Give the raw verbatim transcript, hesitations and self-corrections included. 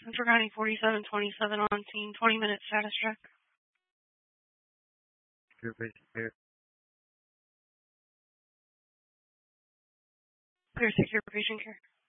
Central County forty-seven twenty-seven on scene, twenty minute status check. Secure patient care. Clear secure patient care.